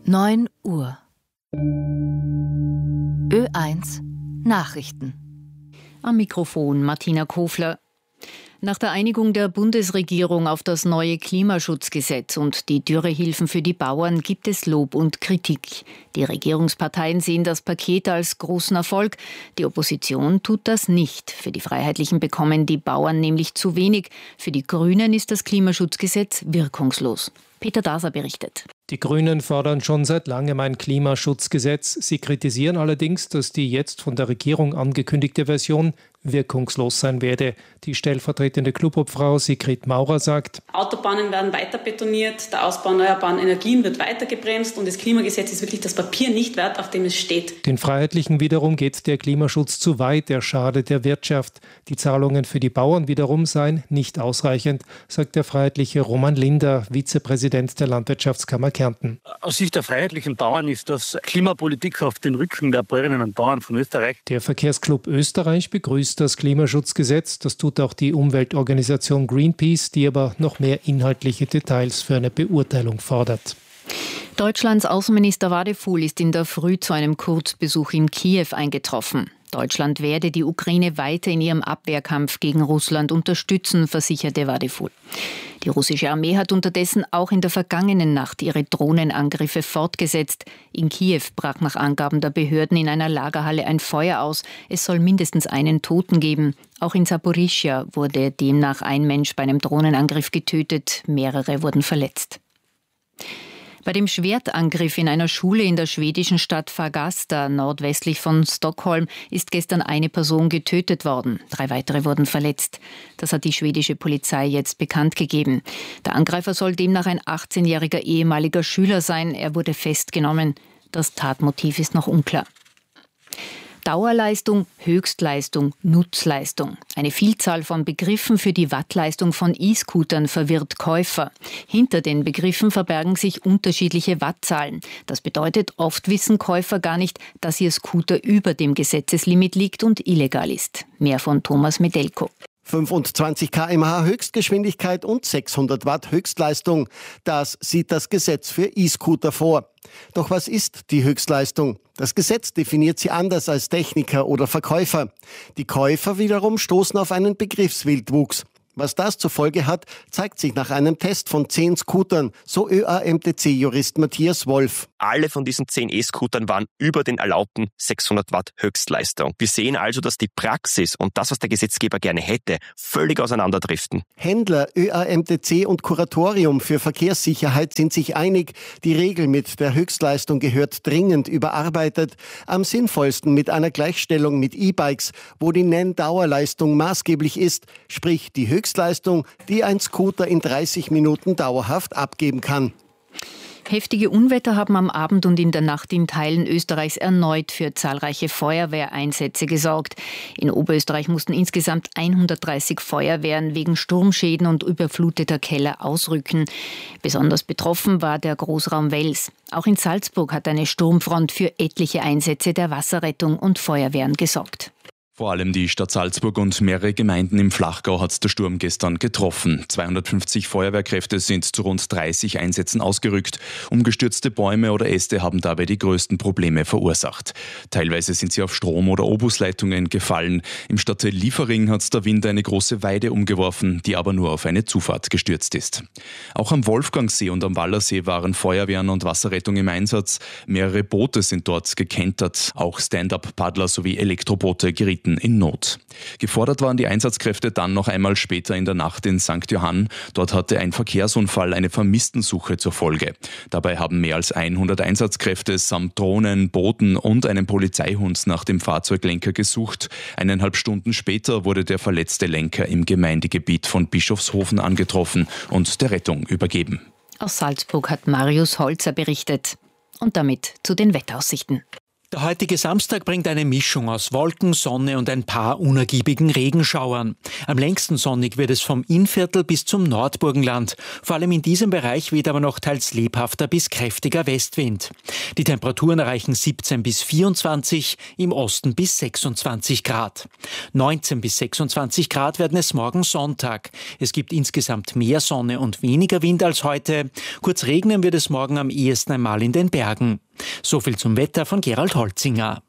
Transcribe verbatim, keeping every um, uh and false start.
neun Uhr. Ö eins Nachrichten. Am Mikrofon Martina Kofler. Nach der Einigung der Bundesregierung auf das neue Klimaschutzgesetz und die Dürrehilfen für die Bauern gibt es Lob und Kritik. Die Regierungsparteien sehen das Paket als großen Erfolg. Die Opposition tut das nicht. Für die Freiheitlichen bekommen die Bauern nämlich zu wenig. Für die Grünen ist das Klimaschutzgesetz wirkungslos. Peter Daser berichtet. Die Grünen fordern schon seit langem ein Klimaschutzgesetz. Sie kritisieren allerdings, dass die jetzt von der Regierung angekündigte Version wirkungslos sein werde. Die stellvertretende Clubobfrau Sigrid Maurer sagt: Autobahnen werden weiter betoniert, der Ausbau erneuerbarer Energien wird weiter gebremst und das Klimagesetz ist wirklich das Papier nicht wert, auf dem es steht. Den Freiheitlichen wiederum geht der Klimaschutz zu weit, er schadet der Wirtschaft. Die Zahlungen für die Bauern wiederum seien nicht ausreichend, sagt der Freiheitliche Roman Linder, Vizepräsident der Landwirtschaftskammer Kärnten. Aus Sicht der freiheitlichen Bauern ist das Klimapolitik auf den Rücken der Bäuerinnen und Bauern von Österreich. Der Verkehrsclub Österreich begrüßt das Klimaschutzgesetz. Das tut auch die Umweltorganisation Greenpeace, die aber noch mehr inhaltliche Details für eine Beurteilung fordert. Deutschlands Außenminister Wadephul ist in der Früh zu einem Kurzbesuch in Kiew eingetroffen. Deutschland werde die Ukraine weiter in ihrem Abwehrkampf gegen Russland unterstützen, versicherte Wadephul. Die russische Armee hat unterdessen auch in der vergangenen Nacht ihre Drohnenangriffe fortgesetzt. In Kiew brach nach Angaben der Behörden in einer Lagerhalle ein Feuer aus. Es soll mindestens einen Toten geben. Auch in Saporischschja wurde demnach ein Mensch bei einem Drohnenangriff getötet. Mehrere wurden verletzt. Bei dem Schwertangriff in einer Schule in der schwedischen Stadt Fagersta, nordwestlich von Stockholm, ist gestern eine Person getötet worden. Drei weitere wurden verletzt. Das hat die schwedische Polizei jetzt bekannt gegeben. Der Angreifer soll demnach ein achtzehnjähriger ehemaliger Schüler sein. Er wurde festgenommen. Das Tatmotiv ist noch unklar. Dauerleistung, Höchstleistung, Nutzleistung. Eine Vielzahl von Begriffen für die Wattleistung von E-Scootern verwirrt Käufer. Hinter den Begriffen verbergen sich unterschiedliche Wattzahlen. Das bedeutet, oft wissen Käufer gar nicht, dass ihr Scooter über dem Gesetzeslimit liegt und illegal ist. Mehr von Thomas Medelko. fünfundzwanzig Kilometer pro Stunde Höchstgeschwindigkeit und sechshundert Watt Höchstleistung. Das sieht das Gesetz für E-Scooter vor. Doch was ist die Höchstleistung? Das Gesetz definiert sie anders als Techniker oder Verkäufer. Die Käufer wiederum stoßen auf einen Begriffswildwuchs. Was das zur Folge hat, zeigt sich nach einem Test von zehn Scootern, so Ö A M T C-Jurist Matthias Wolf. Alle von diesen zehn E-Scootern waren über den erlaubten sechshundert Watt Höchstleistung. Wir sehen also, dass die Praxis und das, was der Gesetzgeber gerne hätte, völlig auseinanderdriften. Händler, Ö A M T C und Kuratorium für Verkehrssicherheit sind sich einig, die Regel mit der Höchstleistung gehört dringend überarbeitet. Am sinnvollsten mit einer Gleichstellung mit E-Bikes, wo die Nenndauerleistung maßgeblich ist, sprich die Höchstleistung Höchstleistung, die ein Scooter in dreißig Minuten dauerhaft abgeben kann. Heftige Unwetter haben am Abend und in der Nacht in Teilen Österreichs erneut für zahlreiche Feuerwehreinsätze gesorgt. In Oberösterreich mussten insgesamt hundertdreißig Feuerwehren wegen Sturmschäden und überfluteter Keller ausrücken. Besonders betroffen war der Großraum Wels. Auch in Salzburg hat eine Sturmfront für etliche Einsätze der Wasserrettung und Feuerwehren gesorgt. Vor allem die Stadt Salzburg und mehrere Gemeinden im Flachgau hat der Sturm gestern getroffen. zweihundertfünfzig Feuerwehrkräfte sind zu rund dreißig Einsätzen ausgerückt. Umgestürzte Bäume oder Äste haben dabei die größten Probleme verursacht. Teilweise sind sie auf Strom- oder Obusleitungen gefallen. Im Stadtteil Liefering hat der Wind eine große Weide umgeworfen, die aber nur auf eine Zufahrt gestürzt ist. Auch am Wolfgangsee und am Wallersee waren Feuerwehren und Wasserrettung im Einsatz. Mehrere Boote sind dort gekentert. Auch Stand-up-Paddler sowie Elektroboote gerieten in Not. Gefordert waren die Einsatzkräfte dann noch einmal später in der Nacht in Sankt Johann. Dort hatte ein Verkehrsunfall eine Vermisstensuche zur Folge. Dabei haben mehr als hundert Einsatzkräfte samt Drohnen, Booten und einem Polizeihund nach dem Fahrzeuglenker gesucht. Eineinhalb Stunden später wurde der verletzte Lenker im Gemeindegebiet von Bischofshofen angetroffen und der Rettung übergeben. Aus Salzburg hat Marius Holzer berichtet. Und damit zu den Wetteraussichten. Der heutige Samstag bringt eine Mischung aus Wolken, Sonne und ein paar unergiebigen Regenschauern. Am längsten sonnig wird es vom Innviertel bis zum Nordburgenland. Vor allem in diesem Bereich weht aber noch teils lebhafter bis kräftiger Westwind. Die Temperaturen erreichen siebzehn bis vierundzwanzig, im Osten bis sechsundzwanzig Grad. neunzehn bis sechsundzwanzig Grad werden es morgen Sonntag. Es gibt insgesamt mehr Sonne und weniger Wind als heute. Kurz regnen wird es morgen am ehesten einmal in den Bergen. So viel zum Wetter von Gerald Holzinger.